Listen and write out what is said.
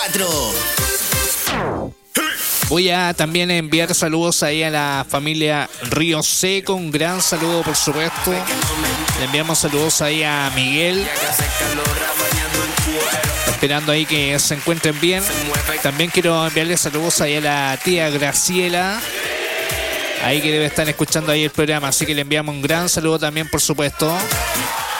Voy a también enviar saludos ahí a la familia Río Seco. Un gran saludo, por supuesto. Le enviamos saludos ahí a Miguel, esperando ahí que se encuentren bien. También quiero enviarle saludos ahí a la tía Graciela, ahí que debe estar escuchando ahí el programa. Así que le enviamos un gran saludo también, por supuesto.